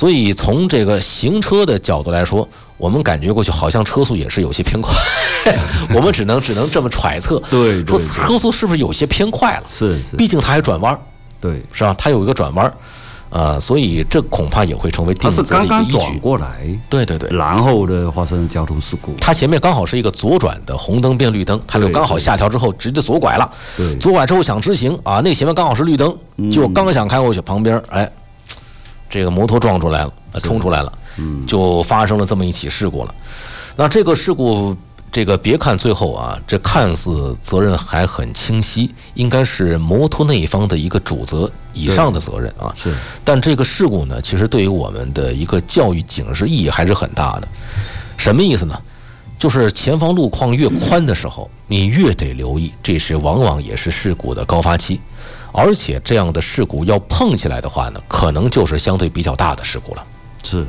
所以从这个行车的角度来说，我们感觉过去好像车速也是有些偏快，我们只能这么揣测， 对， 说车速是不是有些偏快了？ 是， 毕竟它还转弯， 对， 是吧？它有一个转弯。所以这恐怕也会成为定责的一个依据。它是刚刚转过来， 对， 然后的发生交通事故。 它前面刚好是一个左转的红灯变绿灯，它就刚好下桥之后直接左拐了。 对， 左拐之后想直行啊，那前面刚好是绿灯，就刚想开过去，旁边这个摩托撞出来了，冲出来了，就发生了这么一起事故了。那这个事故。这个别看最后啊，这看似责任还很清晰，应该是摩托那一方的一个主责以上的责任啊。 是， 但这个事故呢，其实对于我们的一个教育警示意义还是很大的。什么意思呢？就是前方路况越宽的时候，你越得留意，这是往往也是事故的高发期。而且这样的事故要碰起来的话呢，可能就是相对比较大的事故了。 是，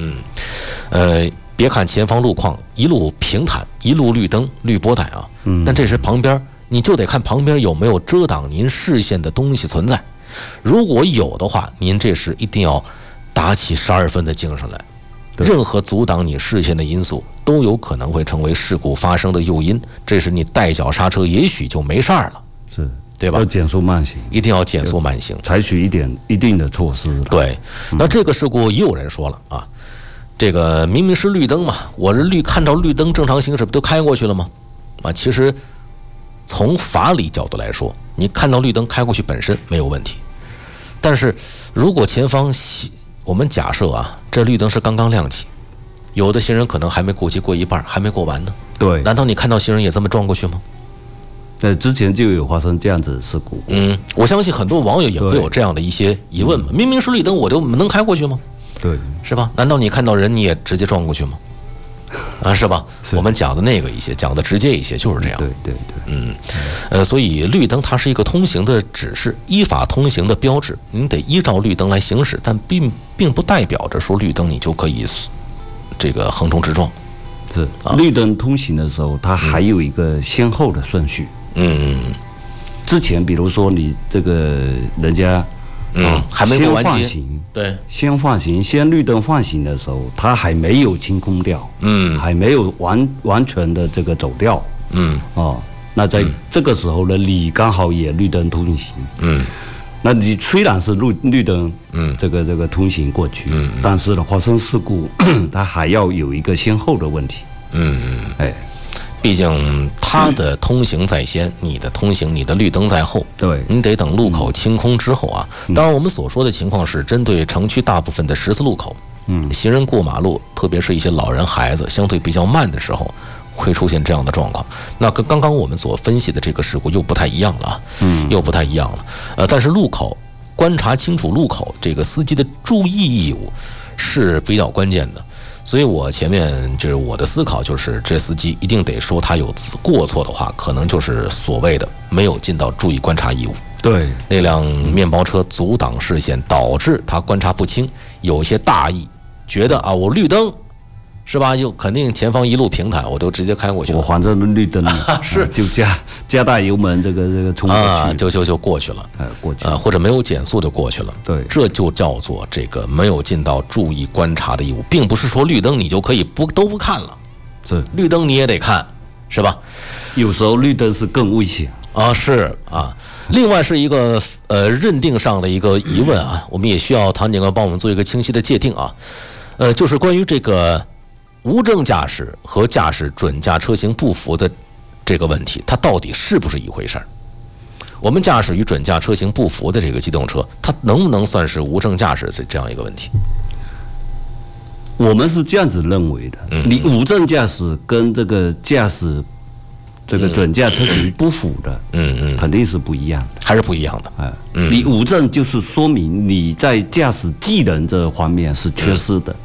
别看前方路况一路平坦，一路绿灯绿波带啊，但这时旁边你就得看旁边有没有遮挡您视线的东西存在。如果有的话，您这时一定要打起12分的精神来。任何阻挡你视线的因素都有可能会成为事故发生的诱因。这时你带脚刹车，也许就没事儿了， 是， 对吧？ 要减速慢行， 一定要减速慢行， 采取一定的措施。 对，那这个事故也有人说了啊。这个明明是绿灯嘛，我这看到绿灯正常行驶不都开过去了吗？其实从法理角度来说，你看到绿灯开过去本身没有问题。但是如果前方我们假设啊，这绿灯是刚刚亮起，有的行人可能还没过期，过一半还没过完呢。 对， 难道你看到行人也这么撞过去吗？ 之前就有发生这样子的事故。 我相信很多网友也会有这样的一些疑问嘛。明明是绿灯，我就能开过去吗？ 对， 是吧？难道你看到人你也直接撞过去吗？是吧？我们讲的那个讲的直接一些，就是这样。 对， 所以绿灯它是一个通行的指示，依法通行的标志，你得依照绿灯来行驶，但并不代表着说绿灯你就可以这个横冲直撞。 是，绿灯通行的时候，它还有一个先后的顺序。之前比如说你这个人家。 还没过完节， 对， 先放行，先绿灯放行的时候，它还没有清空掉，还没有完全的这个走掉，那在这个时候呢，你刚好也绿灯通行，那你虽然是绿灯，这个通行过去，但是呢，发生事故，它还要有一个先后的问题， 毕竟它的通行在先，你的通行，你的绿灯在后。 对， 你得等路口清空之后啊。当然，我们所说的情况是针对城区大部分的十字路口，行人过马路，特别是一些老人、孩子相对比较慢的时候，会出现这样的状况。那跟刚刚我们所分析的这个事故又不太一样了，又不太一样了。但是路口观察清楚路口，这个司机的注意义务是比较关键的。所以我前面就是我的思考，就是这司机一定得说他有过错的话，可能就是所谓的没有尽到注意观察义务。 对， 那辆面包车阻挡视线，导致他观察不清，有些大意，觉得我绿灯是吧？就肯定前方一路平坦，我就直接开过去了。 我反正绿灯是就加大油门，这个冲过去就过去了， 过去或者没有减速就过去了。 对， 这就叫做这个没有尽到注意观察的义务，并不是说绿灯你就可以都不看了， 是绿灯你也得看，是吧？ 有时候绿灯是更危险是啊。另外是一个认定上的一个疑问啊，我们也需要唐警官帮我们做一个清晰的界定啊，就是关于这个无证驾驶和驾驶准驾车型不符的这个问题，它到底是不是一回事儿？我们驾驶与准驾车型不符的这个机动车，它能不能算是无证驾驶这样一个问题？ 我们是这样子认为的，你无证驾驶跟这个驾驶这个准驾车型不符的，肯定是不一样的， 还是不一样的。 你无证就是说明你在驾驶技能这方面是缺失的，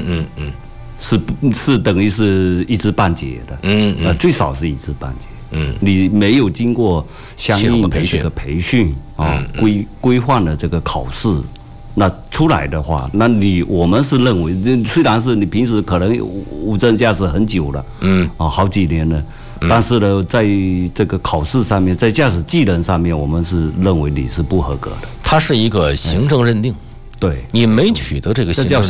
是等于是一知半解的，最少是一知半解。你没有经过相应的这个培训规范的这个考试，那出来的话，那我们是认为，虽然是你平时可能无证驾驶很久了，好几年了，但是呢，在这个考试上面，在驾驶技能上面，我们是认为你是不合格的。 它是一个行政认定， 对， 你没取得这个行政认定。